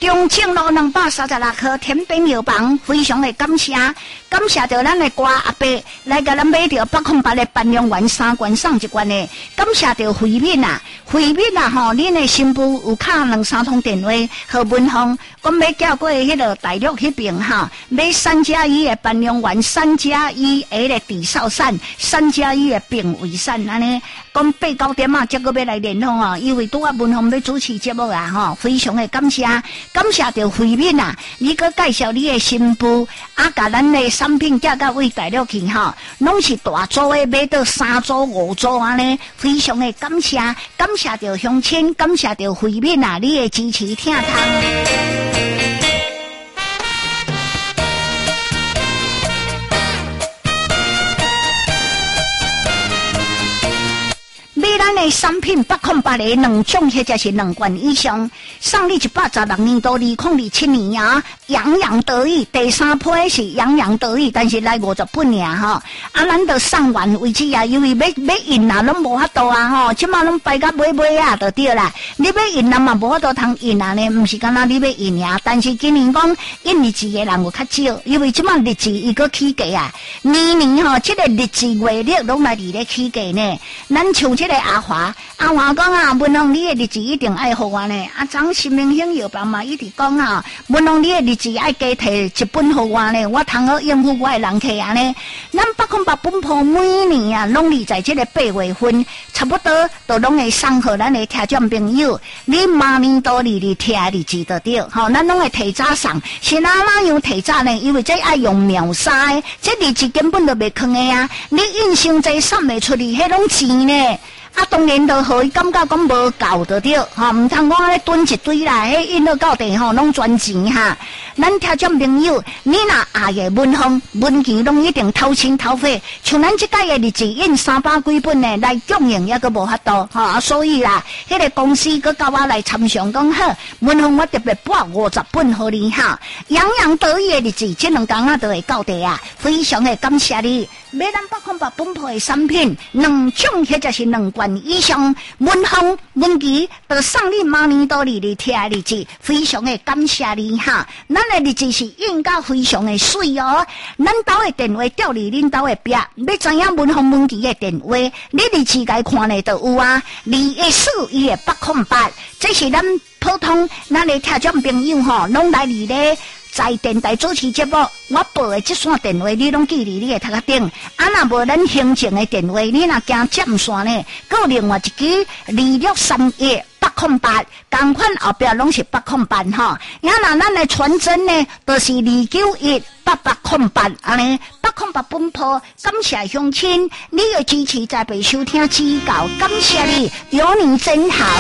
中正路236号天边药房，非常的感谢，感谢着咱的瓜阿伯来甲咱买着808的半量丸3罐送1罐的，感谢着慧敏啊，慧敏啊吼，恁的新妇有敲2-3通电话，和文芳讲要叫过迄个大陆迄边哈，买3+1的半量丸，3+1的个地少散，3+1的病胃散，安尼讲8、9点啊，才个要来联络哦，因为拄啊文芳要主持节目啊吼，非常的感谢，感谢着慧敏啊，你搁介绍你的新妇，啊，甲咱的产品寄到位大陆去吼，拢是大组的，买到3组、5组安尼，非常的感谢，感谢着乡亲，感谢着慧敏啊，你的支持听通。买咱的产品808个2种，或者是2罐以上，送你116年到2027年啊，洋洋得意。第3批是洋洋得意，但是来50本尔吼，啊，咱就送完为止啊，因为要印啊，拢无法度啊吼，即马拢摆到尾啊，就对啦。你要印啊嘛，无法度通印啊呢，毋是干那你要印啊，但是今年讲印日子的人有较少，因为即马日子伊个起价啊，年年吼，即个日子月历拢来伫咧起价呢，咱像即个阿华讲啊，文芳你的日子一定爱好我呢。啊，张新明星药房嘛一直讲啊，文芳你的日子爱加摕1本好我呢，我通好应付我的人客啊呢。咱808本铺每年啊，拢是在这个8月份，差不多都拢会送给咱的听众朋友。你马年度里听日子就对，吼，咱拢会提早送。是哪样提早呢？因为这爱用秒杀的，这日子根本就袂坑的啊！你印象这送袂出去，迄种钱呢？啊，当然就互伊感觉讲无够就对，吼，毋通讲咧囤一堆啦，迄印到到地吼拢赚钱哈。咱听众朋友，你若爱个文芳文具拢一定掏钱掏费，像咱即届个日子印300几本呢，来供应也个无法度，吼，所以啦，迄个公司佮甲我来参详讲好，文芳我特别拨50本互你哈，洋洋得意的日子，这2天啊就会到地啊，非常的感谢你。买咱808本铺的产品，2种或者是2罐以上，文芳文具就送你马年度里听的日子，非常的感谢你哈。咱的日子是印甲非常的水哦，咱兜的电话调离恁兜的壁，要知影文芳文具的电话，你日子该看的就有啊。214的808，这是咱普通咱的听众朋友吼，拢来伫咧。在电台主持节目，我报的这线电话你拢记伫你的头壳顶。啊，若无咱行政的电话，你若惊占线呢？佮另外一支2631 808，同款后壁拢是808吼。然后咱的传真呢，就是291 8808安尼，808本铺。感谢乡亲，你的支持在被收听指教，感谢你，有你真好。